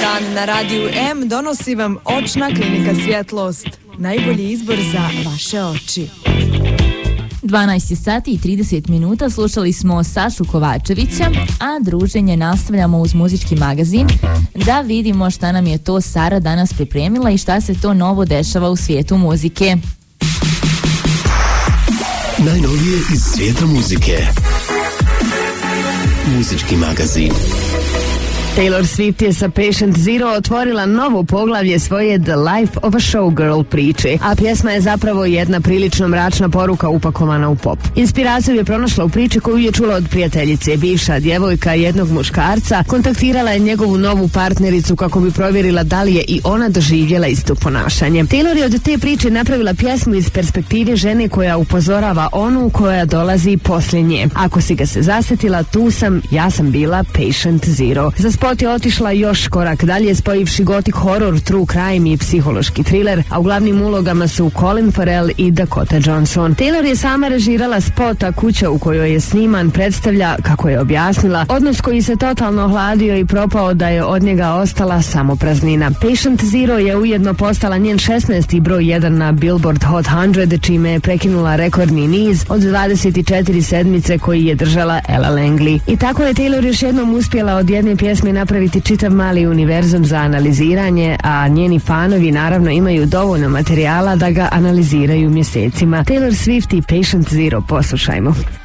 Dan na radiju M donosi vam Očna klinika Svjetlost. Najbolji izbor za vaše oči. 12 sati i 30 minuta slušali smo Sašu Kovačevića, a druženje nastavljamo uz muzički magazin da vidimo šta nam je to Sara danas pripremila i šta se to novo dešava u svijetu muzike. Najnovije iz svijeta muzike. Muzički magazin. Taylor Swift je sa Patient Zero otvorila novo poglavlje svoje The Life of a Showgirl priče, a pjesma je zapravo jedna prilično mračna poruka upakovana u pop. Inspiraciju je pronašla u priči koju je čula od prijateljice. Bivša djevojka jednog muškarca kontaktirala je njegovu novu partnericu kako bi provjerila da li je i ona doživjela isto ponašanje. Taylor je od te priče napravila pjesmu iz perspektive žene koja upozorava onu koja dolazi poslije nje. Ako si ga se zasjetila, tu sam, ja sam bila Patient Zero. Za spot je otišla još korak dalje, spojivši gotik horror, true crime i psihološki thriller, a u glavnim ulogama su Colin Farrell i Dakota Johnson. Taylor je sama režirala spot, a kuća u kojoj je sniman predstavlja, kako je objasnila, odnos koji se totalno ohladio i propao da je od njega ostala samo praznina. Patient Zero je ujedno postala njen 16. broj 1 na Billboard Hot 100, čime je prekinula rekordni niz od 24 sedmice koji je držala Ella Langley. I tako je Taylor još jednom uspjela od jedne pjesme napraviti čitav mali univerzum za analiziranje, a njeni fanovi naravno imaju dovoljno materijala da ga analiziraju mjesecima. Taylor Swift i Patient Zero, poslušajmo.